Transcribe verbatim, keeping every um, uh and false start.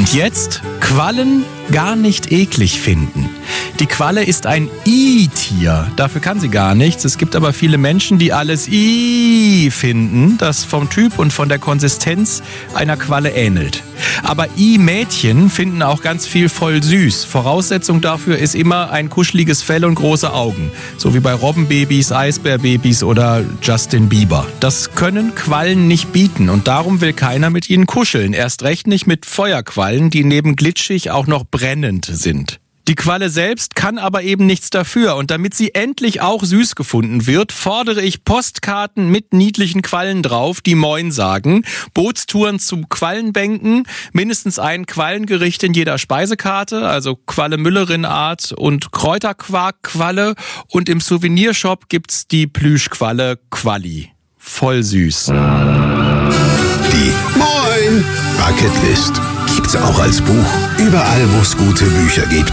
Und jetzt Quallen gar nicht eklig finden. Die Qualle ist ein I-Tier. Dafür kann sie gar nichts. Es gibt aber viele Menschen, die alles I finden, das vom Typ und von der Konsistenz einer Qualle ähnelt. Aber I-Mädchen finden auch ganz viel voll süß. Voraussetzung dafür ist immer ein kuscheliges Fell und große Augen. So wie bei Robbenbabys, Eisbärbabys oder Justin Bieber. Das können Quallen nicht bieten und darum will keiner mit ihnen kuscheln. Erst recht nicht mit Feuerquallen, die neben glitschig auch noch brennend sind. Die Qualle selbst kann aber eben nichts dafür und damit sie endlich auch süß gefunden wird, fordere ich Postkarten mit niedlichen Quallen drauf, die Moin sagen, Bootstouren zu Quallenbänken, mindestens ein Quallengericht in jeder Speisekarte, also Qualle Müllerin-Art und Kräuterquark-Qualle und im Souvenirshop gibt's die Plüschqualle Qualli. Voll süß. Die Moin Bucketlist gibt's auch als Buch, überall wo es gute Bücher gibt.